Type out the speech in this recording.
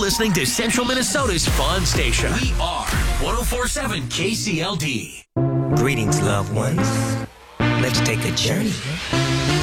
listening to Central Minnesota's Fun Station. We are 104.7 KCLD. Greetings, loved ones. Let's take a journey